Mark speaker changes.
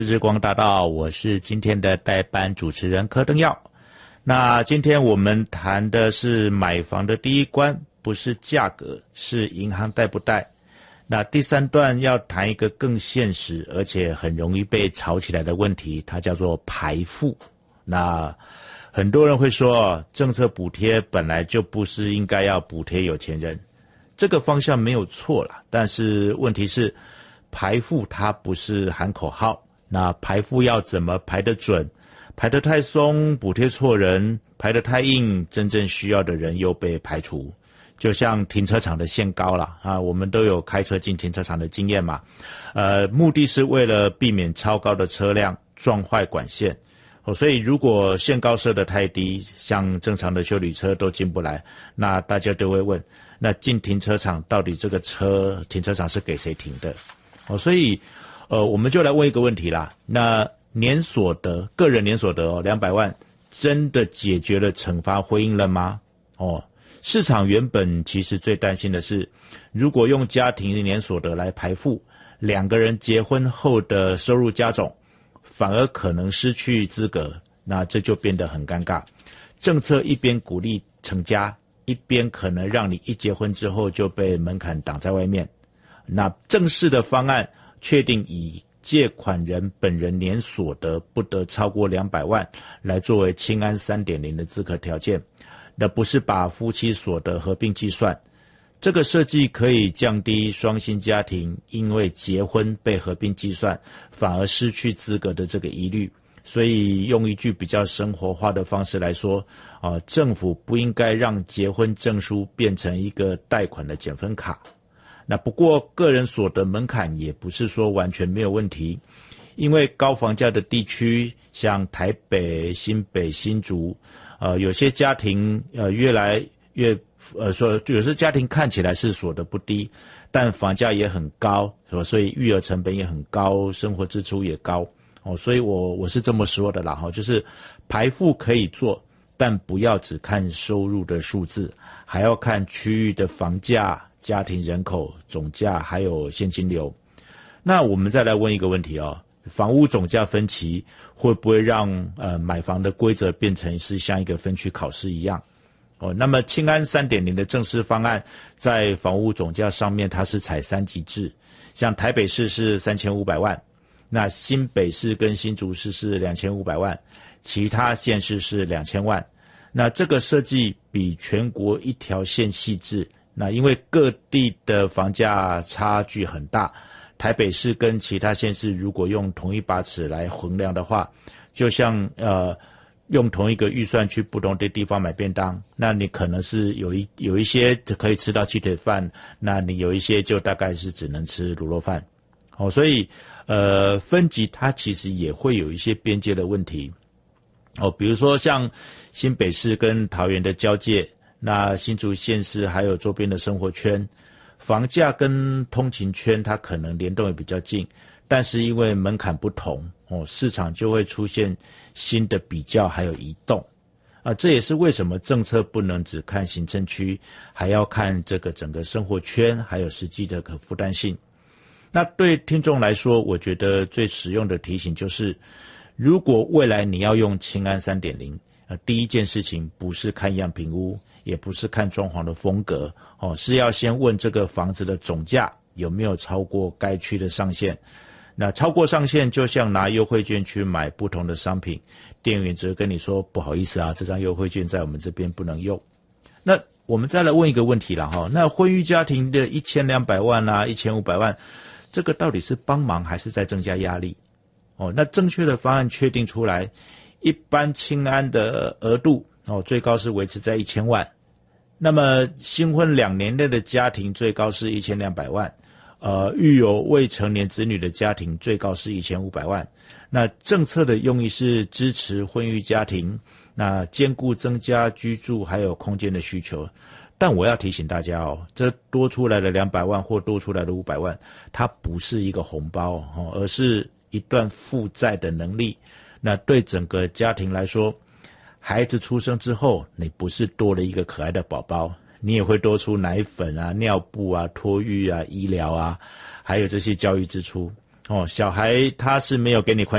Speaker 1: 日光大道，我是今天的代班主持人柯登耀。那今天我们谈的是买房的第一关，不是价格，是银行贷不贷。那第三段要谈一个更现实，而且很容易被炒起来的问题，它叫做排富。那很多人会说，政策补贴本来就不是应该要补贴有钱人，这个方向没有错啦，但是问题是排富它不是喊口号。那排富要怎么排得准？排得太松，补贴错人；排得太硬，真正需要的人又被排除。就像停车场的限高啦，我们都有开车进停车场的经验嘛。目的是为了避免超高的车辆撞坏管线。所以如果限高设得太低，像正常的休旅车都进不来，那大家都会问，那进停车场到底这个停车场是给谁停的？所以我们就来问一个问题啦，那年所得，个人年所得200万，真的解决了惩罚婚姻了吗？市场原本其实最担心的是，如果用家庭年所得来排富，2个人结婚后的收入加总，反而可能失去资格，那这就变得很尴尬。政策一边鼓励成家，一边可能让你一结婚之后就被门槛挡在外面。那正式的方案确定以借款人本人年所得不得超过200万来作为青安 3.0 的资格条件，那不是把夫妻所得合并计算。这个设计可以降低双薪家庭因为结婚被合并计算反而失去资格的这个疑虑。所以用一句比较生活化的方式来说，政府不应该让结婚证书变成一个贷款的减分卡。那不过个人所得门槛也不是说完全没有问题，因为高房价的地区，像台北、新北、新竹，有些家庭越来越说有些家庭看起来是所得不低，但房价也很高，所以育儿成本也很高，生活支出也高。所以我是这么说的啦，就是排富可以做，但不要只看收入的数字，还要看区域的房价、家庭人口、总价还有现金流。那我们再来问一个问题房屋总价分歧会不会让买房的规则变成是像一个分区考试一样？那么青安 3.0 的正式方案在房屋总价上面它是采3级制，像台北市是3500万，那新北市跟新竹市是2500万，其他县市是2000万。那这个设计比全国一条线细致，那因为各地的房价差距很大，台北市跟其他县市如果用同一把尺来衡量的话，就像用同一个预算去不同的地方买便当，那你可能是有一些可以吃到鸡腿饭，那你有一些就大概是只能吃卤肉饭。所以分级它其实也会有一些边界的问题。比如说像新北市跟桃园的交界，那新竹县市还有周边的生活圈，房价跟通勤圈它可能联动也比较近，但是因为门槛不同，市场就会出现新的比较还有移动。这也是为什么政策不能只看行政区，还要看这个整个生活圈还有实际的可负担性。那对听众来说，我觉得最实用的提醒就是，如果未来你要用青安 3.0，第一件事情不是看样品屋，也不是看装潢的风格，是要先问这个房子的总价有没有超过该区的上限。那超过上限就像拿优惠券去买不同的商品，店员只会跟你说不好意思这张优惠券在我们这边不能用。那我们再来问一个问题啦，那婚育家庭的1200万1500万，这个到底是帮忙还是在增加压力？那正确的方案确定出来，一般青安的额度最高是维持在1000万，那么新婚2年内的家庭最高是1200万，育有未成年子女的家庭最高是1500万。那政策的用意是支持婚育家庭，那兼顾增加居住还有空间的需求。但我要提醒大家这多出来的200万或多出来的500万，它不是一个红包而是一段负债的能力。那对整个家庭来说，孩子出生之后，你不是多了一个可爱的宝宝，你也会多出奶粉尿布托育医疗还有这些教育支出。 小孩他是没有给你宽